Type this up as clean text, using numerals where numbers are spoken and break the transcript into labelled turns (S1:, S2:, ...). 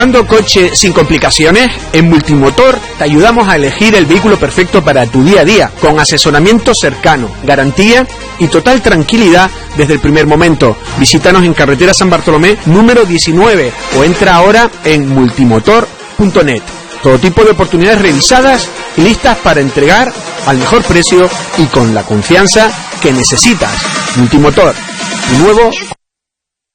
S1: ¿Buscando coche sin complicaciones? En Multimotor te ayudamos a elegir el vehículo perfecto para tu día a día, con asesoramiento cercano, garantía y total tranquilidad desde el primer momento. Visítanos en carretera San Bartolomé número 19 o entra ahora en multimotor.net. Todo tipo de oportunidades revisadas y listas para entregar al mejor precio y con la confianza que necesitas. Multimotor, tu nuevo